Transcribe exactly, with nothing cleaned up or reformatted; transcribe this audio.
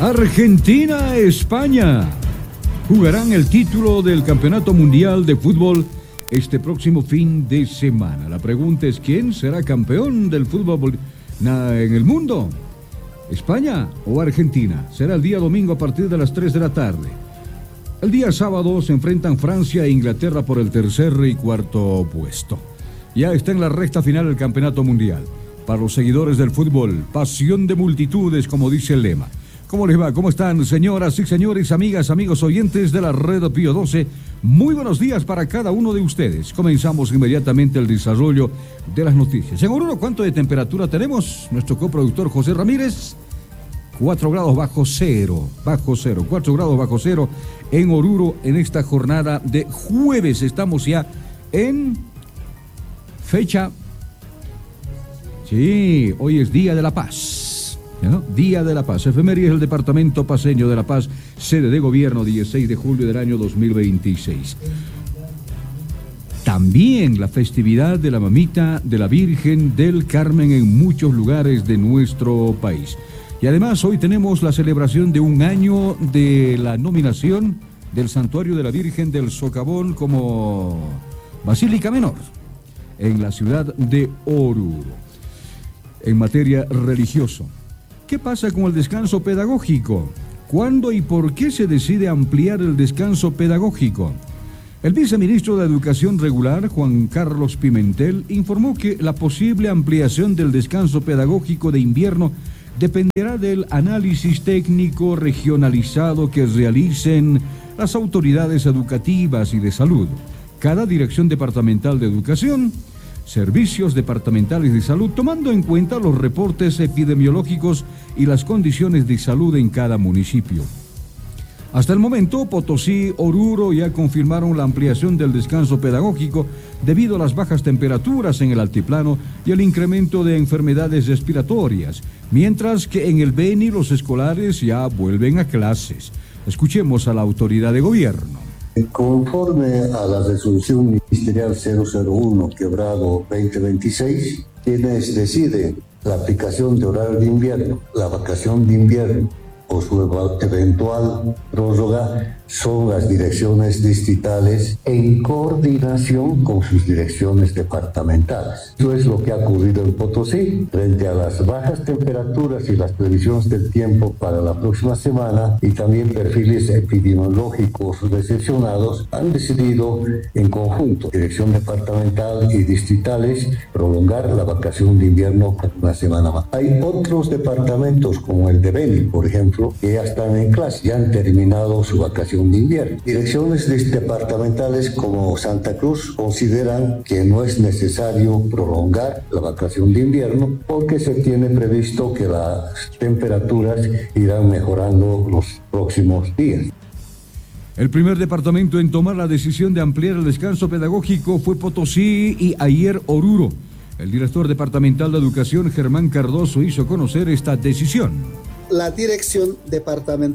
Argentina-España jugarán el título del Campeonato Mundial de Fútbol este próximo fin de semana. La pregunta es: ¿quién será campeón del fútbol en el mundo? ¿España o Argentina? Será el día domingo a partir de las tres de la tarde. El día sábado se enfrentan Francia e Inglaterra por el tercer y cuarto puesto. Ya está en la recta final del Campeonato Mundial. Para los seguidores del fútbol, pasión de multitudes, como dice el lema. ¿Cómo les va? ¿Cómo están, señoras y señores, amigas, amigos oyentes de la Red Pío doce? Muy buenos días para cada uno de ustedes. Comenzamos inmediatamente el desarrollo de las noticias. En Oruro, ¿cuánto de temperatura tenemos? Nuestro coproductor José Ramírez. Cuatro grados bajo cero, bajo cero, cuatro grados bajo cero en Oruro en esta jornada de jueves. Estamos ya en fecha. Sí, hoy es Día de la Paz. ¿No? Día de la Paz, efemérides del Departamento Paceño de La Paz, sede de gobierno, dieciséis de julio del año dos mil veintiséis. También la festividad de la Mamita de la Virgen del Carmen en muchos lugares de nuestro país. Y además hoy tenemos la celebración de un año de la nominación del Santuario de la Virgen del Socavón como Basílica Menor en la ciudad de Oruro. En materia religiosa, ¿qué pasa con el descanso pedagógico? ¿Cuándo y por qué se decide ampliar el descanso pedagógico? El viceministro de Educación Regular, Juan Carlos Pimentel, informó que la posible ampliación del descanso pedagógico de invierno dependerá del análisis técnico regionalizado que realicen las autoridades educativas y de salud, cada dirección departamental de educación, servicios departamentales de salud, tomando en cuenta los reportes epidemiológicos y las condiciones de salud en cada municipio. Hasta el momento, Potosí, Oruro ya confirmaron la ampliación del descanso pedagógico debido a las bajas temperaturas en el altiplano y el incremento de enfermedades respiratorias, mientras que en el Beni los escolares ya vuelven a clases. Escuchemos a la autoridad de gobierno. Conforme a la resolución ministerial cero cero uno quebrado veinte veintiséis, quienes deciden la aplicación de horario de invierno, la vacación de invierno o su eventual prórroga son las direcciones distritales en coordinación con sus direcciones departamentales. Eso es lo que ha ocurrido en Potosí. Frente a las bajas temperaturas y las previsiones del tiempo para la próxima semana y también perfiles epidemiológicos decepcionados, han decidido en conjunto, dirección departamental y distritales, prolongar la vacación de invierno por una semana más. Hay otros departamentos como el de Beni, por ejemplo, que ya están en clase, ya han terminado su vacación de invierno. Direcciones departamentales como Santa Cruz consideran que no es necesario prolongar la vacación de invierno porque se tiene previsto que las temperaturas irán mejorando los próximos días. El primer departamento en tomar la decisión de ampliar el descanso pedagógico fue Potosí y ayer Oruro. El director departamental de Educación, Germán Cardoso, hizo conocer esta decisión. La dirección departamental